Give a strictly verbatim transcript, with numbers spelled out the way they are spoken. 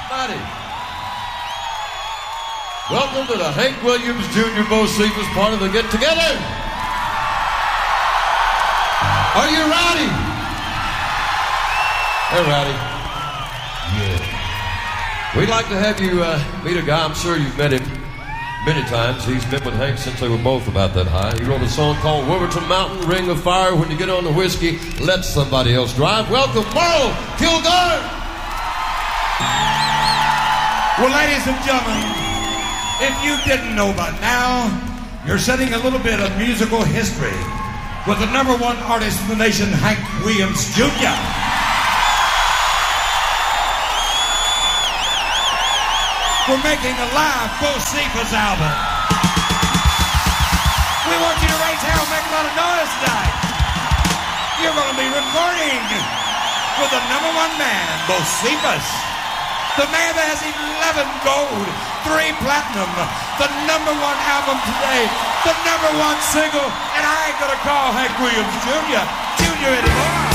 Howdy. Welcome to the Hank Williams Junior Bo Cephas part of the Get Together. Are you ready? Hey, Rowdy. Yeah. We'd like to have you uh, meet a guy. I'm sure you've met him many times. He's been with Hank since they were both about that high. He wrote a song called Wolverton Mountain, Ring of Fire. When you get on the whiskey, let somebody else drive. Welcome, Merle Kilgore. Well, ladies and gentlemen, if you didn't know by now, you're setting a little bit of musical history with the number one artist in the nation, Hank Williams Junior We're making a live Bo Cephas album. We want you to raise hell, make a lot of noise tonight. You're going to be recording with the number one man, Bo Cephas. The man that has eleven gold, three platinum, the number one album today, the number one single, and I ain't gonna call Hank Williams Junior Junior anymore.